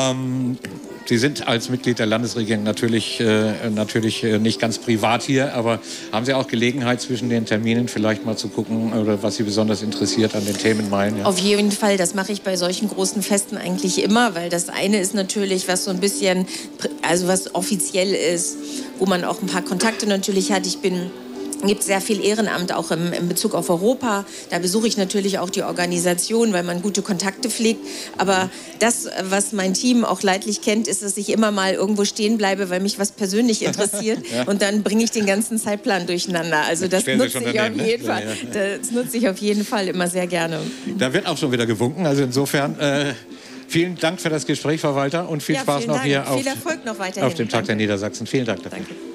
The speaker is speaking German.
Sie sind als Mitglied der Landesregierung natürlich nicht ganz privat hier, aber haben Sie auch Gelegenheit, zwischen den Terminen vielleicht mal zu gucken, oder was Sie besonders interessiert an den Themen meinen? Ja? Auf jeden Fall, das mache ich bei solchen großen Festen eigentlich immer, weil das eine ist natürlich, was so ein bisschen, also was offiziell ist, wo man auch ein paar Kontakte natürlich hat. Gibt sehr viel Ehrenamt auch im Bezug auf Europa. Da besuche ich natürlich auch die Organisation, weil man gute Kontakte pflegt. Aber das, was mein Team auch leidlich kennt, ist, dass ich immer mal irgendwo stehen bleibe, weil mich was persönlich interessiert. Ja. Und dann bringe ich den ganzen Zeitplan durcheinander. Also das nutze ich auf jeden Fall. Das nutze ich auf jeden Fall immer sehr gerne. Da wird auch schon wieder gewunken. Also insofern vielen Dank für das Gespräch, Frau Walter, und viel Spaß noch hier viel Erfolg noch weiterhin. Auf dem Tag der Niedersachsen. Vielen Dank dafür. Danke.